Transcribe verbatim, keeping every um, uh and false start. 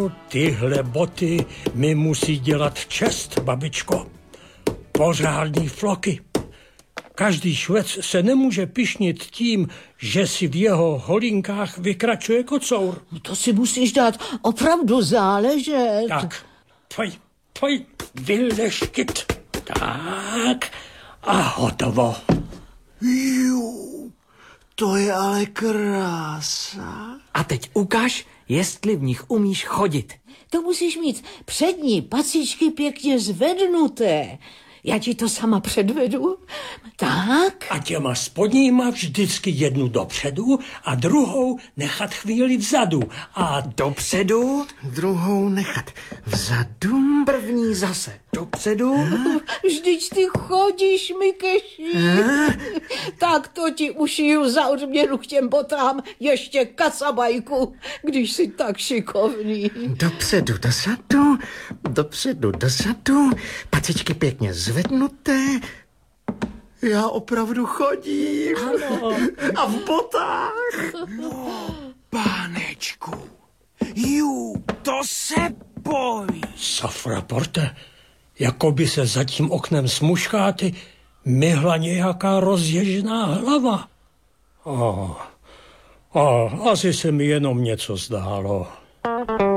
Tyhle boty mi musí dělat čest, babičko. Pořádný floky. Každý švec se nemůže pyšnit tím, že si v jeho holinkách vykračuje kocour. To si musíš dát opravdu záležet. Tak, pojď, pojď vyleštit. Tak a hotovo. Jú, to je ale krása. A teď ukaž, jestli v nich umíš chodit. To musíš mít přední pacičky pěkně zvednuté. Já ti to sama předvedu. Tak. A těma spodníma vždycky jednu dopředu a druhou nechat chvíli vzadu. A Dopředu, Druhou nechat vzadu. první zase dopředu. Vždyť ty chodíš, Mikeši. Tak to ti ušiju za odměnu k těm botám ještě kacabajku, když jsi tak šikovný. Dopředu, dozadu, dopředu, dozadu, pacičky pěkně zvednuté. Já opravdu chodím. Ano. A v botách. Pánečku, jú, to se bojí. Safraporte, jako by se za tím oknem smuškáty myhla nějaká rozježená hlava. Oh, oh, asi se mi jenom něco zdálo.